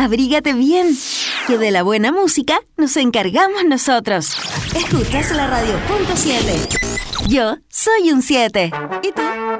abrígate bien, que de la buena música nos encargamos nosotros. Escuchas la radio .7. Yo soy un 7. ¿Y tú?